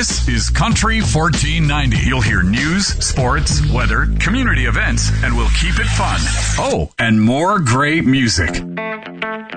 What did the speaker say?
This is Country 1490. You'll hear news, sports, weather, community events, and we'll keep it fun. Oh, and more great music.